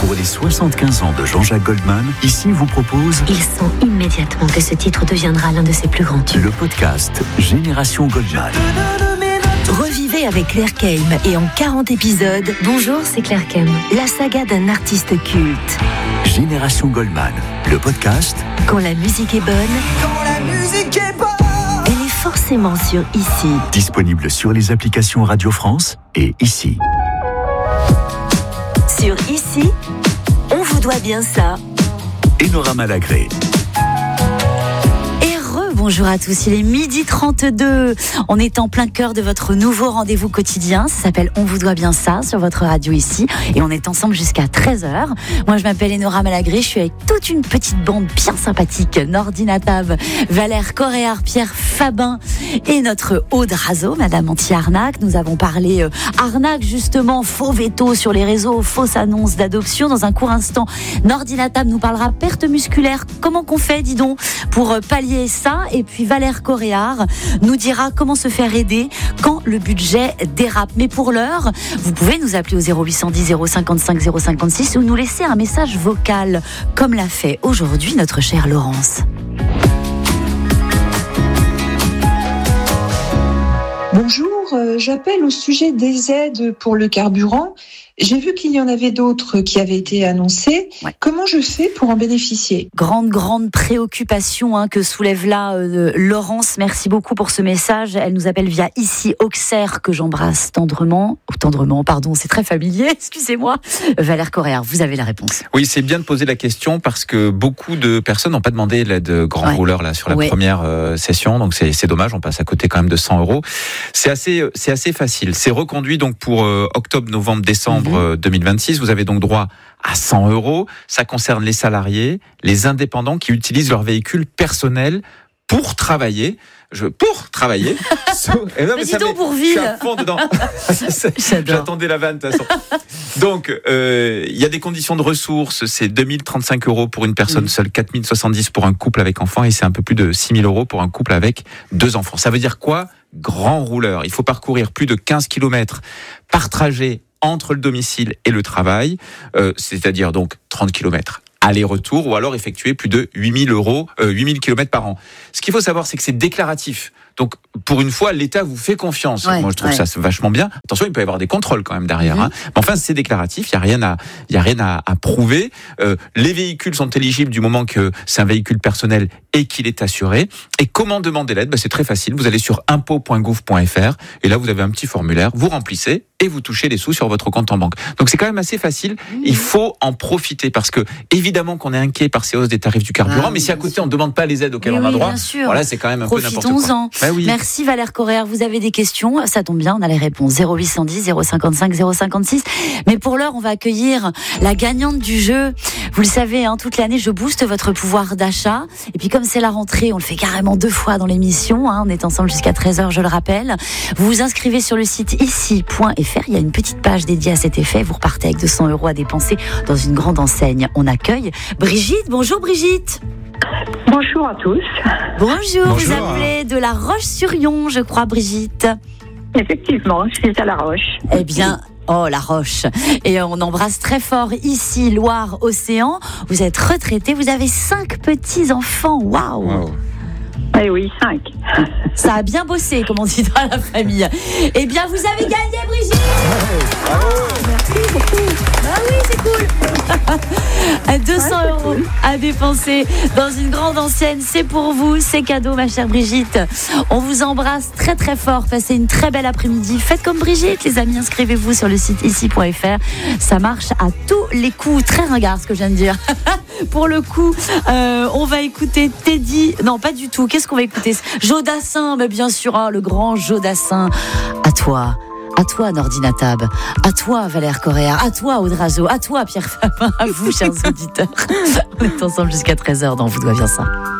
Pour les 75 ans de Jean-Jacques Goldman, ici vous propose... Il sent immédiatement que ce titre deviendra l'un de ses plus grands tubes. Le podcast Génération Goldman. Revivez avec Claire Keim et en 40 épisodes. Bonjour, c'est Claire Keim. La saga d'un artiste culte. Génération Goldman, le podcast... Quand la musique est bonne... Quand la musique est bonne... Elle est forcément sur Ici. Disponible sur les applications Radio France et Ici. Sur Ici, on vous doit bien ça. Enora Malagré. Bonjour à tous, il est 12h32. On est en plein cœur de votre nouveau rendez-vous quotidien. Ça s'appelle On vous doit bien ça sur votre radio Ici. Et on est ensemble jusqu'à 13h. Moi, je m'appelle Enora Malagré. Je suis avec toute une petite bande bien sympathique. Nordina Tab, Valère Coréard, Pierre Fabin et notre Aude Razo, Madame Anti-Arnaque. Nous avons parlé arnaque, justement, faux veto sur les réseaux, fausses annonces d'adoption. Dans un court instant, Nordina Tab nous parlera perte musculaire. Comment qu'on fait, dis donc, pour pallier ça? Et puis Valère Coréard nous dira comment se faire aider quand le budget dérape. Mais pour l'heure, vous pouvez nous appeler au 0810 055 056 ou nous laisser un message vocal, comme l'a fait aujourd'hui notre chère Laurence. Bonjour, j'appelle au sujet des aides pour le carburant. J'ai vu qu'il y en avait d'autres qui avaient été annoncées. Ouais. Comment je fais pour en bénéficier ? Grande préoccupation que soulève là Laurence. Merci beaucoup pour ce message. Elle nous appelle via Ici Auxerre, que j'embrasse tendrement, c'est très familier, excusez-moi. Valère Coréard, vous avez la réponse. Oui, c'est bien de poser la question parce que beaucoup de personnes n'ont pas demandé l'aide grand rouleur là sur la première session, donc c'est dommage, on passe à côté quand même de 100 €. C'est assez facile. C'est reconduit donc pour octobre, novembre, décembre 2026. Vous avez donc droit à 100 €. Ça concerne les salariés, les indépendants qui utilisent leur véhicule personnel pour travailler. Mais dis donc pour ville. Je suis à fond dedans. J'attendais la vanne de toute façon. Donc, il y a des conditions de ressources. C'est 2035 € pour une personne seule, 4070 pour un couple avec enfants et c'est un peu plus de 6000 € pour un couple avec 2 enfants. Ça veut dire quoi ? Grand rouleur. Il faut parcourir plus de 15 km par trajet entre le domicile et le travail, c'est-à-dire donc 30 km aller-retour, ou alors effectuer plus de 8000 km par an. Ce qu'il faut savoir, c'est que c'est déclaratif. Donc, pour une fois, l'État vous fait confiance. Moi, je trouve ça vachement bien. Attention, il peut y avoir des contrôles quand même derrière. Mais enfin, c'est déclaratif. Il y a rien à prouver. Les véhicules sont éligibles du moment que c'est un véhicule personnel et qu'il est assuré. Et comment demander l'aide ? C'est très facile. Vous allez sur impôt.gouv.fr et là, vous avez un petit formulaire. Vous remplissez et vous touchez les sous sur votre compte en banque. Donc, c'est quand même assez facile. Il faut en profiter parce que, évidemment, qu'on est inquiet par ces hausses des tarifs du carburant. Mais si à côté, on ne demande pas les aides auxquelles on a droit, voilà, c'est quand même un peu n'importe quoi. Profitons-en. Merci Valère Coréard, vous avez des questions, ça tombe bien, on a les réponses 0810 055 056. Mais pour l'heure, on va accueillir la gagnante du jeu. Vous le savez, toute l'année, je booste votre pouvoir d'achat. Et puis comme c'est la rentrée, on le fait carrément 2 fois dans l'émission. On est ensemble jusqu'à 13h, je le rappelle. Vous vous inscrivez sur le site ici.fr. Il y a une petite page dédiée à cet effet. Vous repartez avec 200 € à dépenser dans une grande enseigne. On accueille Brigitte. Bonjour Brigitte. Bonjour à tous. Bonjour. Vous appelez de La Roche-sur-Yon, je crois, Brigitte. Effectivement, je suis à La Roche. Eh bien, La Roche. Et on embrasse très fort ici, Loire-Océan. Vous êtes retraitée, vous avez 5 petits-enfants. Waouh. Eh oui, 5. Ça a bien bossé, comme on dit dans la famille. Eh bien, vous avez gagné, Brigitte. Merci beaucoup. Ah oui, c'est cool. 200 € à dépenser dans une grande enseigne, c'est pour vous, c'est cadeau ma chère Brigitte. On vous embrasse très très fort, passez une très belle après-midi. Faites comme Brigitte les amis, inscrivez-vous sur le site ici.fr. Ça marche à tous les coups, très ringard ce que je viens de dire. Pour le coup, on va écouter Teddy, non pas du tout, qu'est-ce qu'on va écouter ? Jodassin, mais bien sûr, le grand Jodassin. À toi, Nordina Tab. À toi, Valère Coréard. À toi, Aude Razo. À toi, Pierre Fabin. À vous, chers auditeurs. On est ensemble jusqu'à 13h dans Vous doit bien ça.